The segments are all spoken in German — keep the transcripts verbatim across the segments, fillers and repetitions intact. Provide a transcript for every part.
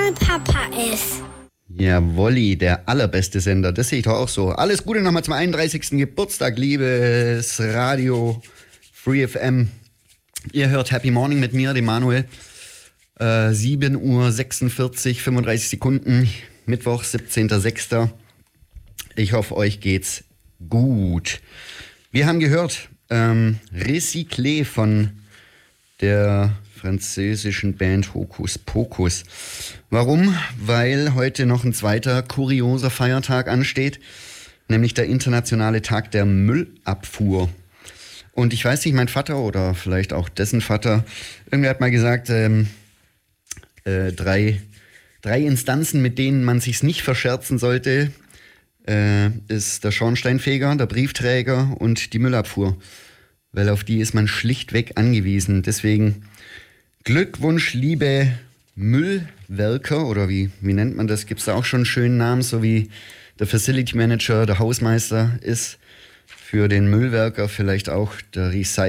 mein Papa ist. Jawolli, der allerbeste Sender, das sehe ich doch auch so. Alles Gute nochmal zum einunddreißigsten Geburtstag, liebes Radio Free F M. Ihr hört Happy Morning mit mir, dem Manuel. Äh, sieben Uhr sechsundvierzig, fünfunddreißig Sekunden, Mittwoch, siebzehnter sechster Ich hoffe, euch geht's gut. Wir haben gehört, ähm, Recyclé von der französischen Band Hokus Pokus. Warum? Weil heute noch ein zweiter kurioser Feiertag ansteht, nämlich der internationale Tag der Müllabfuhr. Und ich weiß nicht, mein Vater oder vielleicht auch dessen Vater, irgendwer hat mal gesagt, ähm, äh, drei, drei Instanzen, mit denen man sich's nicht verscherzen sollte, äh, ist der Schornsteinfeger, der Briefträger und die Müllabfuhr. Weil auf die ist man schlichtweg angewiesen. Deswegen Glückwunsch, liebe Müllwerker, oder wie, wie nennt man das? Gibt es da auch schon einen schönen Namen, so wie der Facility Manager, der Hausmeister ist? Für den Müllwerker vielleicht auch der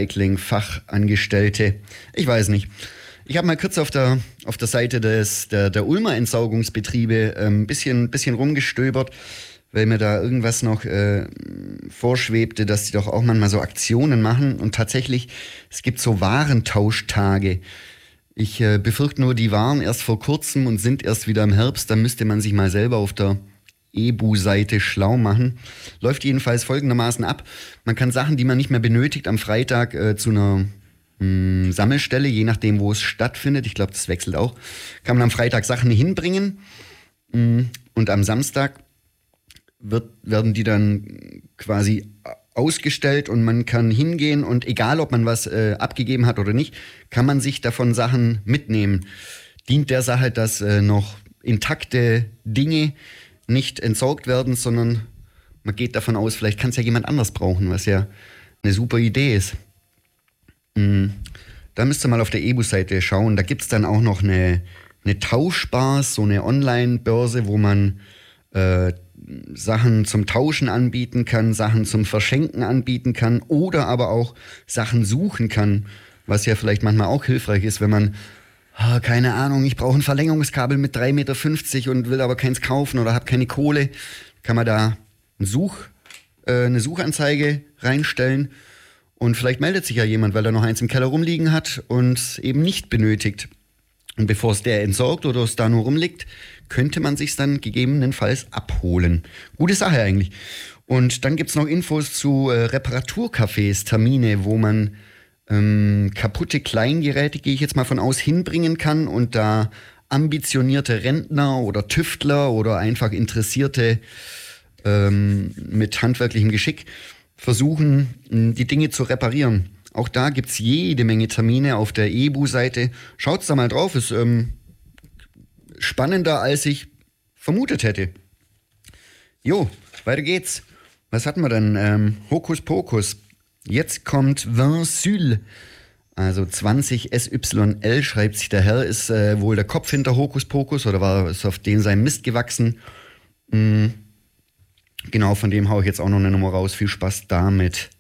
Recycling-Fachangestellte. Ich weiß nicht. Ich habe mal kurz auf der, auf der Seite des, der, der Ulmer Entsorgungsbetriebe ein ähm, bisschen, bisschen rumgestöbert, weil mir da irgendwas noch äh, vorschwebte, dass die doch auch manchmal so Aktionen machen. Und tatsächlich, es gibt so Warentauschtage. Ich äh, befürchte nur, die waren erst vor kurzem und sind erst wieder im Herbst. Da müsste man sich mal selber auf der E B U-Seite schlau machen. Läuft jedenfalls folgendermaßen ab. Man kann Sachen, die man nicht mehr benötigt, am Freitag äh, zu einer mh, Sammelstelle, je nachdem, wo es stattfindet, ich glaube, das wechselt auch, kann man am Freitag Sachen hinbringen. Mh, und am Samstag wird, werden die dann quasi ausgestellt und man kann hingehen und egal, ob man was äh, abgegeben hat oder nicht, kann man sich davon Sachen mitnehmen. Dient der Sache, dass äh, noch intakte Dinge nicht entsorgt werden, sondern man geht davon aus, vielleicht kann es ja jemand anders brauchen, was ja eine super Idee ist. Mhm. Da müsst ihr mal auf der E B U-Seite schauen. Da gibt es dann auch noch eine, eine Tauschbar, so eine Online-Börse, wo man äh, Sachen zum Tauschen anbieten kann, Sachen zum Verschenken anbieten kann oder aber auch Sachen suchen kann, was ja vielleicht manchmal auch hilfreich ist, wenn man Oh, keine Ahnung, ich brauche ein Verlängerungskabel mit drei Meter fünfzig und will aber keins kaufen oder habe keine Kohle. Kann man da ein Such, äh, eine Suchanzeige reinstellen und vielleicht meldet sich ja jemand, weil er noch eins im Keller rumliegen hat und eben nicht benötigt. Und bevor es der entsorgt oder es da nur rumliegt, könnte man sich's dann gegebenenfalls abholen. Gute Sache eigentlich. Und dann gibt's noch Infos zu äh, Reparaturcafés, Termine, wo man Ähm, kaputte Kleingeräte, gehe ich jetzt mal von aus, hinbringen kann und da ambitionierte Rentner oder Tüftler oder einfach Interessierte ähm, mit handwerklichem Geschick versuchen, die Dinge zu reparieren. Auch da gibt es jede Menge Termine auf der E B U-Seite. Schaut's da mal drauf, ist ähm, spannender, als ich vermutet hätte. Jo, weiter geht's. Was hatten wir denn? Ähm, Hokus Pokus. Jetzt kommt Vinsyl, also zwanzig S Y L schreibt sich der Herr, ist äh, wohl der Kopf hinter Hokus Pokus oder war es auf den sein Mist gewachsen. Mhm. Genau, von dem haue ich jetzt auch noch eine Nummer raus. Viel Spaß damit.